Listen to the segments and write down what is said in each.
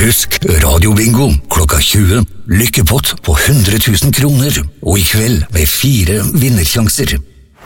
Husk radiobingo klokka 20. Lykkepott på 100 000 kroner. Og i kveld med 4 vinnersjanser.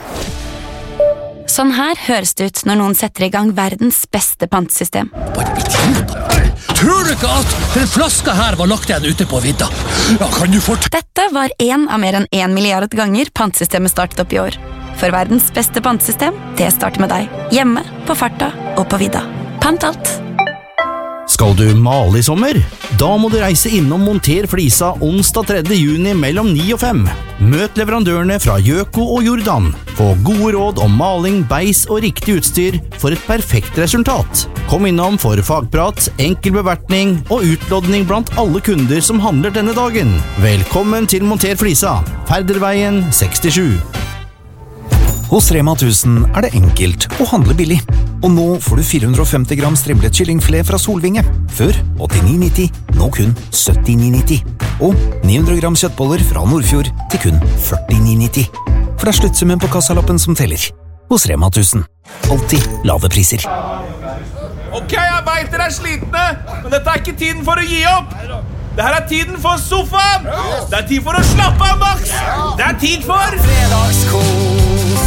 Sånn her høres det ut når noen setter i gang verdens beste pantesystem. Tror du ikke at den flaska her var lagt igjen ute på vidda? Ja, kan du Dette var en av mer enn 1 milliard ganger pantesystemet startet opp i år. For verdens beste pantesystem, det starter med deg. Hjemme, på farta og på vidda. Pant alt. Skal du male i sommer? Da må du reise innom Monter Flisa onsdag 3. juni mellom 9 og 5. Møt leverandørene fra Gjøko og Jordan. Få gode råd om maling, beis og riktig utstyr for et perfekt resultat. Kom innom for fagprat, enkel bevertning og utlodning blant alle kunder som handler denne dagen. Velkommen til Monter Flisa, Ferderveien 67. Hos Rema 1000 det enkelt å handle billig. Og nå får du 450 gram strimlet kyllingfilet fra Solvinge. Før 89,90, nå kun 79,90. Og 900 gram kjøttboller fra Nordfjord til kun 49,90. For det sluttsummen på kassalappen som teller. Hos Rema 1000. Alltid lave priser. Ok, jeg vet dere slitne, men dette ikke tiden for å gi opp. Dette tiden for sofaen. Det tid for å slappe av, Max. Det tid for fredagskos.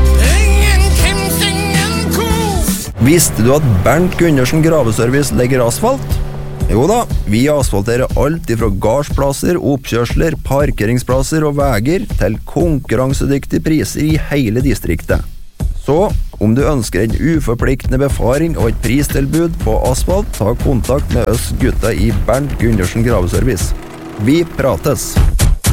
Visste du at Bernt Gundersen Graveservice legger asfalt? Jo da, vi asfalterer alt fra gardsplasser, oppkjørsler, parkeringsplasser og veger til konkurransedyktige priser i hele distriktet. Så, om du ønsker en uforpliktende befaring og et pristilbud på asfalt, ta kontakt med oss gutta i Bernt Gundersen Graveservice. Vi prates!